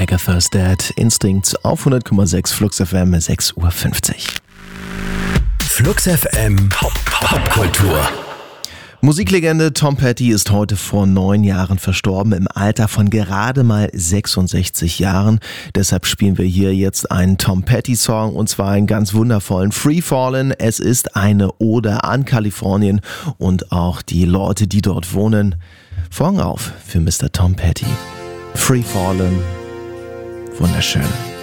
Agatha's Dad, Instinct auf 100,6 Flux FM, 6:50 Uhr. Flux FM Popkultur. Musiklegende Tom Petty ist heute vor 9 Jahren verstorben, im Alter von gerade mal 66 Jahren. Deshalb spielen wir hier jetzt einen Tom Petty-Song, und zwar einen ganz wundervollen, Free Fallin'. Es ist eine Ode an Kalifornien und auch die Leute, die dort wohnen. Vorhang auf für Mr. Tom Petty. Free Fallin'. Wunderschön.